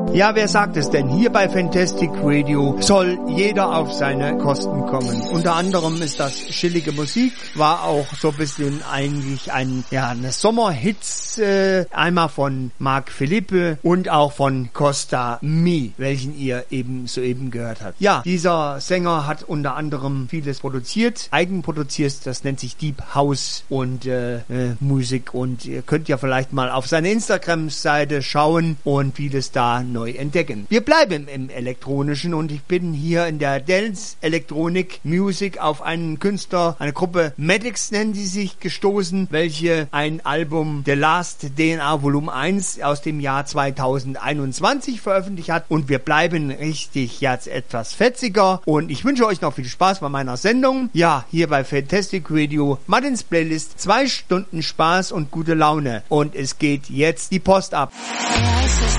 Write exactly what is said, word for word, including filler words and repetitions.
Ja, wer sagt es denn? Hier bei Fantastic Radio soll jeder auf seine Kosten kommen. Unter anderem ist das chillige Musik, war auch so ein bisschen eigentlich ein, ja, eine Sommerhits, äh, einmal von Marc Philippe und auch von Costa Mi, welchen ihr eben soeben gehört habt. Ja, dieser Sänger hat unter anderem vieles produziert, eigenproduziert, das nennt sich Deep House und äh, äh, Musik, und ihr könnt ja vielleicht mal auf seine Instagram-Seite schauen und vieles da neu entdecken. Wir bleiben im Elektronischen und ich bin hier in der Dance Electronic Music auf einen Künstler, eine Gruppe Maddox nennen die sich, gestoßen, welche ein Album The Last D N A Volume eins aus dem Jahr zweitausendeinundzwanzig veröffentlicht hat, und wir bleiben richtig jetzt etwas fetziger und ich wünsche euch noch viel Spaß bei meiner Sendung. Ja, hier bei Fantastic Radio, Martins Playlist, zwei Stunden Spaß und gute Laune, und es geht jetzt die Post ab. Ja, es ist